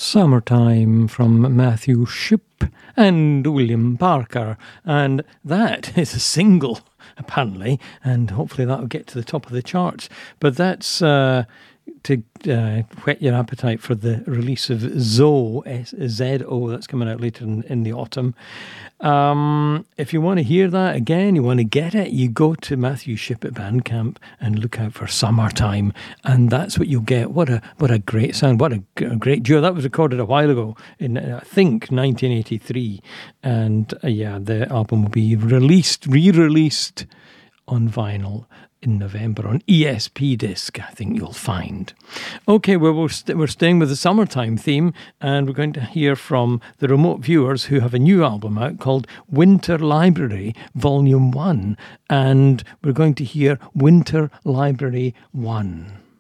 Summertime from Matthew Shipp and William Parker. And that is a single, apparently, and hopefully that will get to the top of the charts. But that's to whet your appetite for the release of Zo, S-Z-O, that's coming out later in the autumn. If you want to hear that again, you want to get it, you go to Matthew Shipp at Bandcamp and look out for Summertime, and that's what you'll get. What a great sound, what a great duo. That was recorded a while ago in, I think, 1983, and the album will be re-released on vinyl in November on ESP disc, I think you'll find. Okay, well, we're staying with the summertime theme, and we're going to hear from the Remote Viewers, who have a new album out called Winter Library Volume 1, and we're going to hear Winter Library 1.